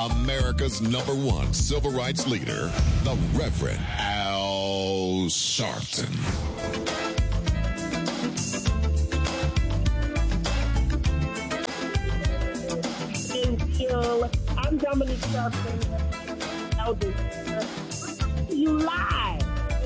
America's #1 civil rights leader, the Reverend Al Sharpton. Thank you. I'm Dominique Sharpton. You live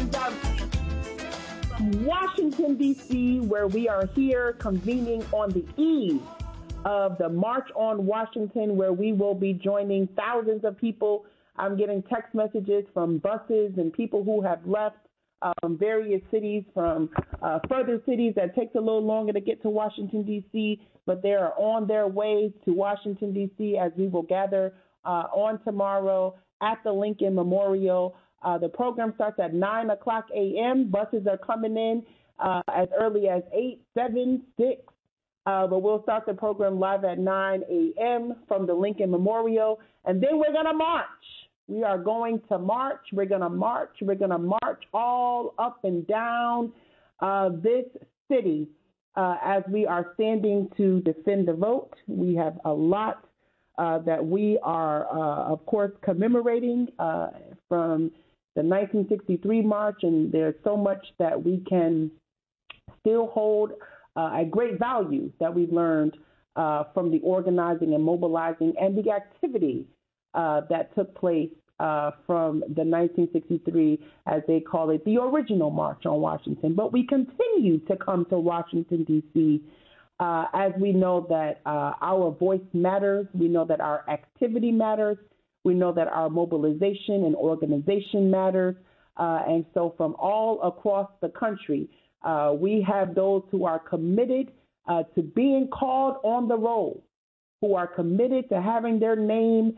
from Washington, D.C., where we are here convening on the eve of the March on Washington, where we will be joining thousands of people. I'm getting text messages from buses and people who have left from various cities, from further cities that takes a little longer to get to Washington, D.C., but they are on their way to Washington, D.C., as we will gather on tomorrow at the Lincoln Memorial. The program starts at 9 o'clock a.m. Buses are coming in as early as 8, 7, 6. But we'll start the program live at 9 a.m. from the Lincoln Memorial. And then we're going to march. We are going to march. We're going to march. We're going to march all up and down this city as we are standing to defend the vote. We have a lot that we are, of course, commemorating from the 1963 march, and there's so much that we can still hold a great value that we've learned from the organizing and mobilizing and the activity that took place from the 1963, as they call it, the original March on Washington. But we continue to come to Washington, D.C., as we know that our voice matters. We know that our activity matters. We know that our mobilization and organization matters. And so from all across the country, we have those who are committed to being called on the roll, who are committed to having their name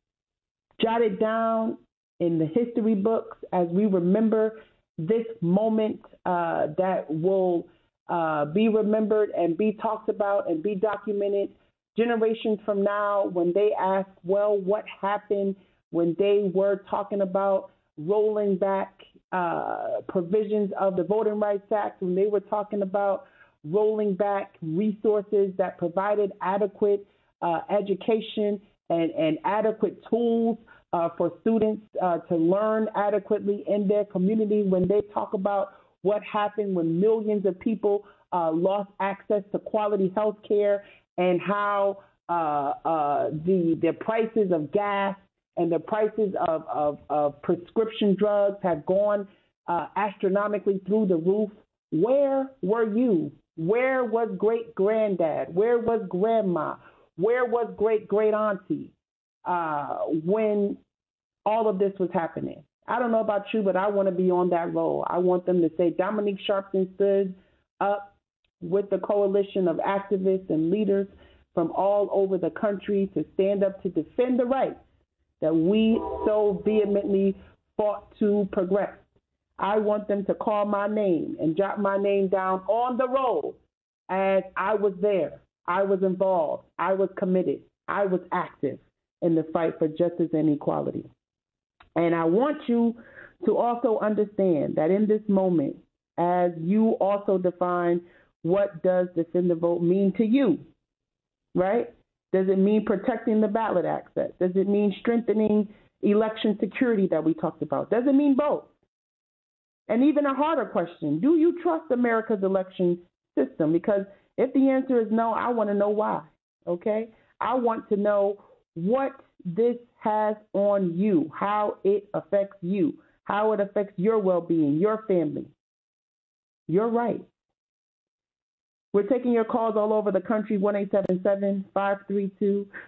jotted down in the history books as we remember this moment that will be remembered and be talked about and be documented generations from now, when they ask, well, what happened when they were talking about rolling back provisions of the Voting Rights Act, when they were talking about rolling back resources that provided adequate education and adequate tools for students to learn adequately in their community, when they talk about what happened when millions of people lost access to quality health care, and how the prices of gas and the prices of prescription drugs have gone astronomically through the roof. Where were you? Where was great-granddad? Where was grandma? Where was great-great-auntie when all of this was happening? I don't know about you, but I want to be on that roll. I want them to say Dominique Sharpton stood up with the coalition of activists and leaders from all over the country to stand up to defend the rights that we so vehemently fought to progress. I want them to call my name and jot my name down on the roll as I was there. I was involved. I was committed. I was active in the fight for justice and equality. And I want you to also understand that in this moment, as you also define what does defend the vote mean to you, right? Does it mean protecting the ballot access? Does it mean strengthening election security that we talked about? Does it mean both? And even a harder question, do you trust America's election system? Because if the answer is no, I want to know why, okay? I want to know what this has on you, how it affects you, how it affects your well-being, your family, your rights. We're taking your calls all over the country, 1-877-532-5797,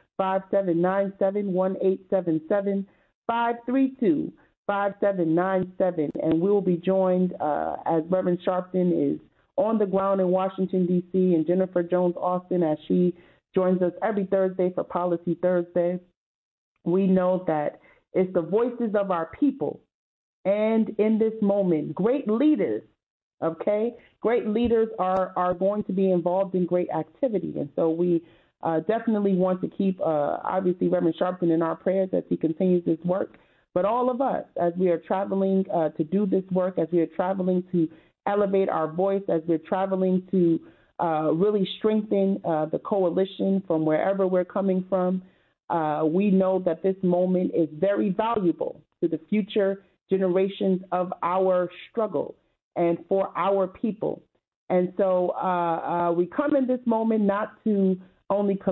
1-877-532-5797, and we will be joined as Reverend Sharpton is on the ground in Washington, D.C., and Jennifer Jones Austin as she joins us every Thursday for Policy Thursday. We know that it's the voices of our people, and in this moment, great leaders, okay? Great leaders are going to be involved in great activity, and so we definitely want to keep, obviously, Reverend Sharpton in our prayers as he continues his work, but all of us as we are traveling to do this work, as we are traveling to elevate our voice, as we're traveling to really strengthen the coalition from wherever we're coming from. We know that this moment is very valuable to the future generations of our struggle and for our people. And so we come in this moment not to only